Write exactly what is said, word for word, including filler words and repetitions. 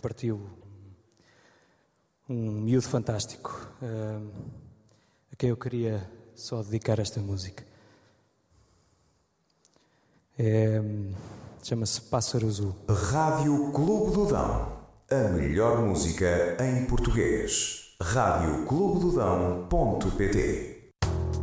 partiu um miúdo fantástico, uh, a quem eu queria só dedicar esta música. É, chama-se Pássaro Azul. Rádio Clube do Dão. A melhor música em português. rádio clube do dão ponto pt